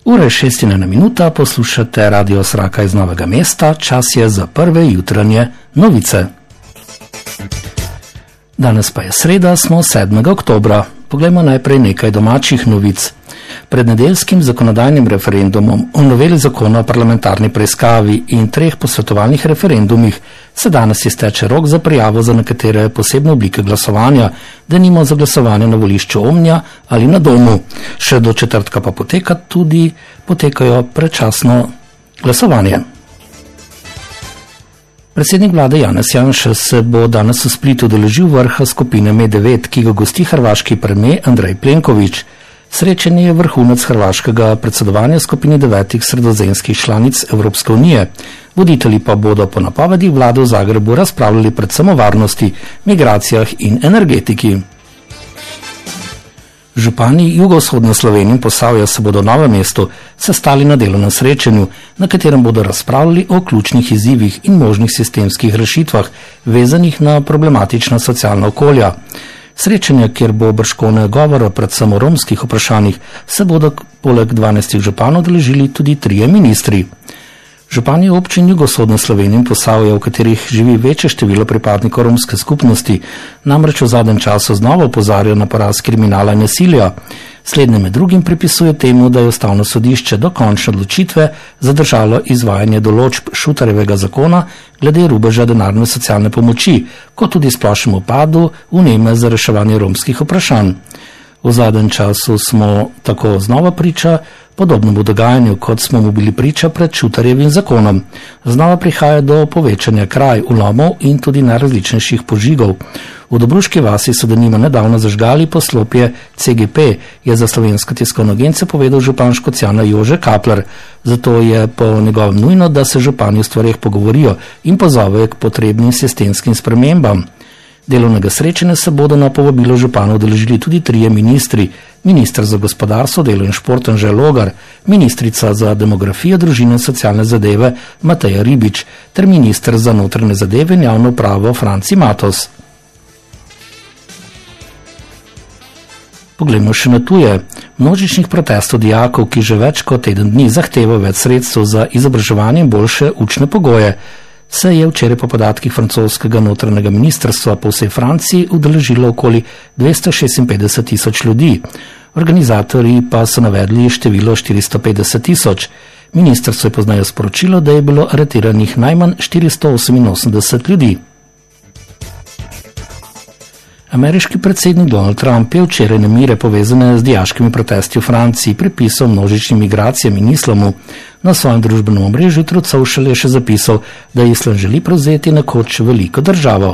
Ura je 6:01 minuta, poslušate Radio Sraka iz Novega mesta, čas je za prve jutranje novice. Danes pa je sreda, smo 7. oktobra. Poglejmo najprej nekaj domačih novic. Pred nedeljskim zakonodajnim referendumom o noveli zakona o parlamentarni preiskavi in 3 posvetovalnih referendumih se danes izteče rok za prijavo za nekatere posebne oblike glasovanja, denimo za glasovanje na volišču Omnja ali na domu. Še do četrtka pa potekajo predčasno glasovanje. Predsednik vlade Janez Janša se bo danes v Splitu udeležil vrha skupine M9, ki ga gosti hrvaški premijer Andrej Plenković. Srečanje je vrhunec hrvaškega predsedovanja skupini 9 sredozemskih članic Evropske unije. Voditelji pa bodo po napovedih vlade v Zagrebu razpravljali predvsem o varnosti, migracijah in energetiki. Župani jugovzhodne Slovenije in Posavja se bodo v Novem mestu sestali na delovnem srečanju, na katerem bodo razpravljali o ključnih izzivih in možnih sistemskih rešitvah, vezanih na problematična socialna okolja. Srečanja, kjer bo bržkone govora predvsem o romskih vprašanjih, se bodo poleg 12 županov udeležili tudi 3 ministri. Župani občin jugovzhodne Slovenije in Posavja, v katerih živi večje število pripadnikov romske skupnosti, namreč v zadnjem času znova opozarjajo na porast kriminala in nasilja. Slednje med drugim pripisuje temu, da je ustavno sodišče do končne odločitve zadržalo izvajanje določb Šutarjevega zakona glede rubeža denarne socialne pomoči, kot tudi splošnemu upadu vneme za reševanje romskih vprašanj. V zadnjem času smo tako znova priča podobnemu dogajanju, kot smo mu bili priča pred Šutarjevim zakonom. Znova prihaja do povečanja kraj, vlomov in tudi najrazličnejših požigov. V Dobruški vasi so denimo nedavno zažgali poslopje CGP, je za Slovensko tiskovno agencijo povedal župan Škocjana Jože Kapler. Zato je po njegovem nujno, da se župani v stvareh pogovorijo in pozovejo k potrebnim sistemskim spremembam. Delovnega srečanja se bodo na povabilo županov udeležili tudi 3 ministri: minister za gospodarstvo, delo in šport Anže Logar, ministrica za demografijo, družino in socialne zadeve Mateja Ribič ter minister za notranje zadeve in javno upravo Franci Matos. Poglejmo še na tuje. Množičnih protestov dijakov, ki že več kot teden dni zahtevajo več sredstev za izobraževanje in boljše učne pogoje, se je včeraj po podatkih francoskega notranjega ministrstva po vsej Franciji udeležilo okoli 256 tisoč ljudi. Organizatorji pa so navedli število 450 tisoč. Ministrstvo je pozneje sporočilo, da je bilo aretiranih najmanj 488 ljudi. Ameriški predsednik Donald Trump je včeraj nemire povezane z dijaškimi protesti v Franciji pripisal množičnim migracijam in islamu. Na svojem družbenem omrežju Truth Social je še zapisal, da islam želi prevzeti nekoč veliko državo.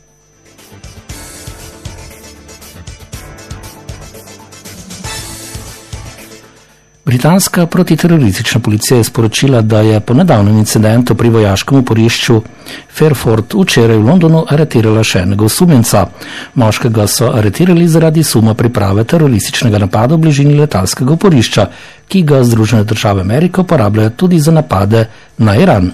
Britanska protiteroristična policija je sporočila, da je po nedavnem incidentu pri vojaškem oporišču Fairford včeraj v Londonu aretirala še enega osumljenca. Moškega so aretirali zaradi suma priprave terorističnega napada v bližini letalskega oporišča, ki ga Združene države Amerike uporabljajo tudi za napade na Iran.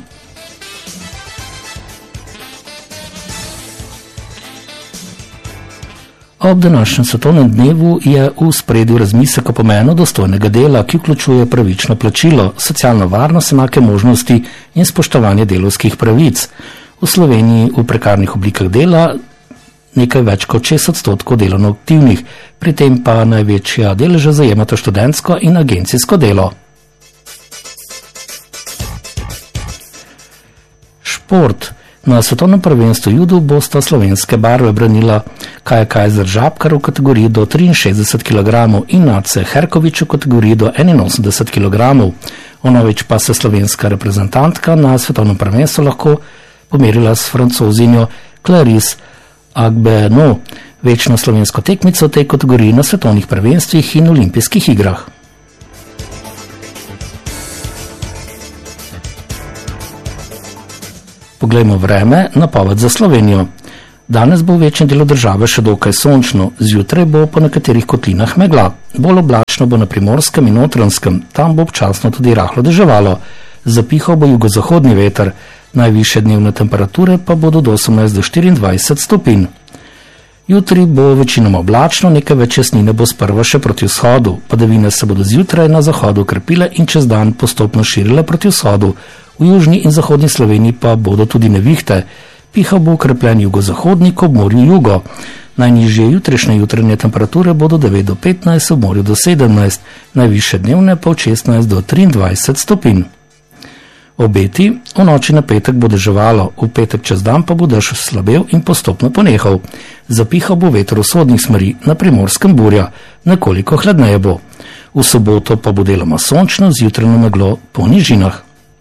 Ob današnjem svetovnem dnevu je v spredju razmislek o pomenu dostojnega dela, ki vključuje pravično plačilo, socialno varnost, enake možnosti in spoštovanje delovskih pravic. V Sloveniji v prekarnih oblikah dela nekaj več kot 6% delovno aktivnih, pri tem pa največja deleža zajemata študentsko in agencijsko delo. Šport. Na svetovnem prvenstvu judu bosta slovenske barve branila Kaja Kajzer Žabkar v kategoriji do 63 kg in Nace Herkovič v kategoriji do 81 kg. Onovič pa se slovenska reprezentantka na svetovnem prvenstvu lahko pomerila s Francozinjo Clarisse Agbenou, večno slovensko tekmico v tej kategoriji na svetovnih prvenstvih in olimpijskih igrah. Poglejmo vreme, napoved za Slovenijo. Danes bo v večjem delu države še dokaj sončno, zjutraj bo po nekaterih kotlinah megla. Bolj oblačno bo na Primorskem in Notranjskem, tam bo občasno tudi rahlo deževalo. Zapihal bo jugozahodni veter, najvišje dnevne temperature pa bodo do 18 do 24 stopinj. Jutri bo večinoma oblačno, nekaj več jasnine bo sprva še proti vzhodu. Padavine se bodo zjutraj na zahodu okrepile in čez dan postopno širile proti vzhodu. V južni in zahodni Sloveniji pa bodo tudi nevihte. Pihal bo okrepljen jugozahodnik, ob morju jugo. Najnižje jutranje temperature bodo 9 do 15, ob morju do 17, najvišje dnevne pa od 16 do 23 stopinj. Obeti: v noči na petek bo deževalo, v petek čez dan pa bo dež slabel in postopno ponehal. Zapihal bo veter vzhodnih smeri, na Primorskem burja, nekoliko hladneje bo. V soboto pa bo deloma sončno, z jutranjo meglo po nižinah.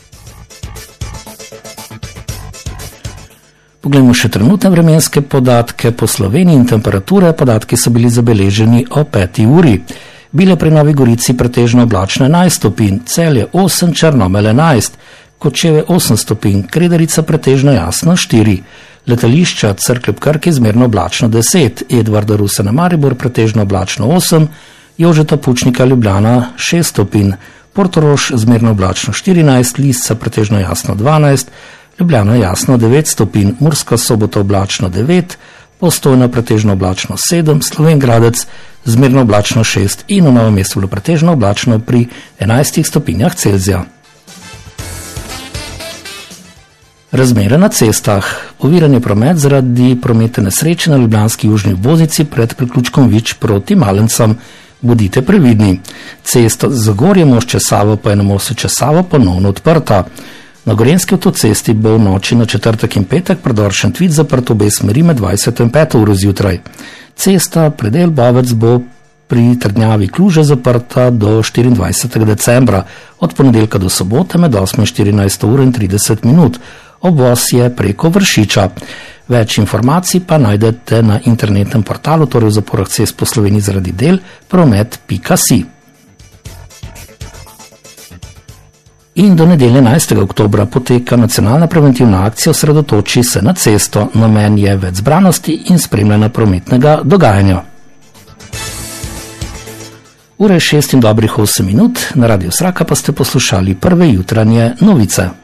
Poglejmo še trenutne vremenske podatke po Sloveniji in temperature. Podatki so bili zabeleženi o 5. uri. Bile pri Novi Gorici pretežno oblačno 11 stopinj, Celje 8, Črnomelj 11, Kočevje 8 stopinj, Kredarica pretežno jasno 4, letališča Cerklje ob Krki zmerno oblačno 10, Edvarda Rusa na Maribor pretežno oblačno 8, Jožeta Pučnika Ljubljana 6 stopinj, Portorož zmerno oblačno 14, Lisca pretežno jasno 12, Ljubljana jasno 9 stopinj, Murska Sobota oblačno 9, Postojna pretežno oblačno 7, Slovenj Gradec zmerno oblačno 6 in v Novem mestu bilo pretežno oblačno pri 11 stopinjah Celzija. Razmere na cestah. Oviran je promet zaradi prometne nesreče na ljubljanski južni obvoznici pred priključkom Vič proti Malencam. Bodite previdni. Cesta Zagorje Mošče Savo pa je na mostu čez Savo ponovno odprta. Na Gorenjski avtocesti bo v noči na četrtek in petek predor Šentvid zaprt obe smeri med 20 in 5 uro zjutraj. Cesta predel Bovec bo pri trdnjavi Kluže zaprta do 24. decembra, od ponedeljka do sobote med 8 in 14 ur in 30 minut. Obvoz je preko Vršiča. Več informacij pa najdete na internetnem portalu, torej v zaporah cest po Sloveniji zaradi del, promet.si. In do nedelje 11. oktobra poteka nacionalna preventivna akcija Osredotoči se na cesto. Namen je več zbranosti in spremljanja prometnega dogajanja. Ura je 6 in dobrih 8 minut, na Radiu Sraka pa ste poslušali prve jutranje novice.